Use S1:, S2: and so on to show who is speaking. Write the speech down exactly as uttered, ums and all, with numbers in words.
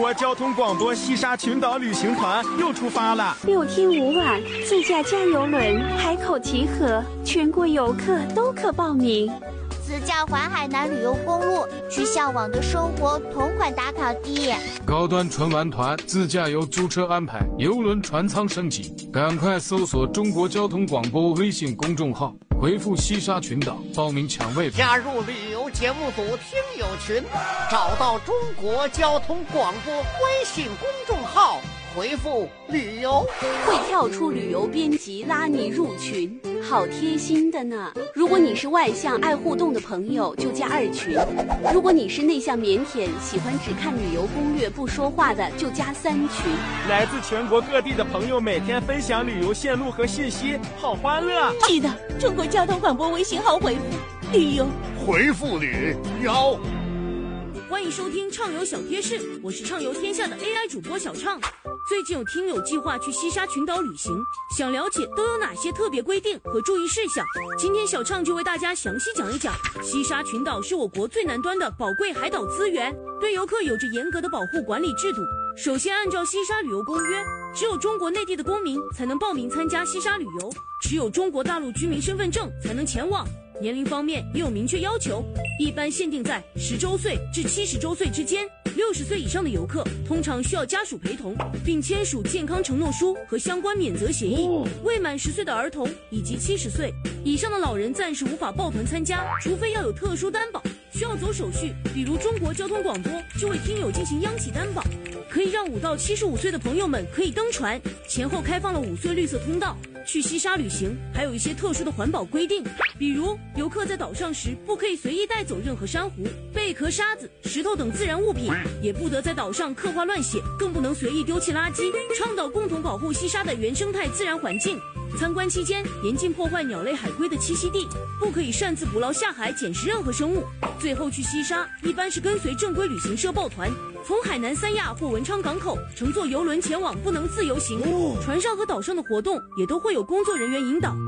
S1: 国交通广播西沙群岛旅行团又出发了，
S2: 六天五晚，自驾加油轮，海口集合，全国游客都可报名。
S3: 自驾环海南旅游公路，去向往的生活同款打卡地。
S4: 高端纯玩团自驾游租车安排，邮轮船舱升级，赶快搜索中国交通广播微信公众号，回复西沙群岛报名抢位。
S5: 加入旅游节目组听友群，找到中国交通广播微信公众号，回复旅游，
S2: 会跳出旅游编辑拉你入群，好贴心的呢。如果你是外向爱互动的朋友，就加二群；如果你是内向腼腆喜欢只看旅游攻略不说话的，就加三群。
S1: 来自全国各地的朋友每天分享旅游线路和信息，好欢乐。
S6: 记得中国交通广播微信号回复旅游，
S5: 回复旅游。
S7: 欢迎收听畅游小贴士，我是畅游天下的 A I 主播小畅。最近有听友计划去西沙群岛旅行，想了解都有哪些特别规定和注意事项。今天小畅就为大家详细讲一讲。西沙群岛是我国最南端的宝贵海岛资源，对游客有着严格的保护管理制度。首先，按照西沙旅游公约，只有中国内地的公民才能报名参加西沙旅游，只有中国大陆居民身份证才能前往。年龄方面也有明确要求，一般限定在十周岁至七十周岁之间。六十岁以上的游客通常需要家属陪同，并签署健康承诺书和相关免责协议。未满十岁的儿童以及七十岁以上的老人暂时无法抱团参加，除非要有特殊担保，需要走手续，比如中国交通广播就为听友进行央企担保，可以让五到七十五岁的朋友们可以登船。前后开放了五岁绿色通道。去西沙旅行还有一些特殊的环保规定，比如游客在岛上时不可以随意带走任何珊瑚、贝壳、沙子、石头等自然物品，也不得在岛上刻画乱写，更不能随意丢弃垃圾，倡导共同保护西沙的原生态自然环境。参观期间严禁破坏鸟类海龟的栖息地，不可以擅自捕捞下海捡食任何生物。最后去西沙一般是跟随正规旅行社抱团，从海南三亚或文昌港口乘坐游轮前往，不能自由行。船上和岛上的活动也都会有工作人员引导，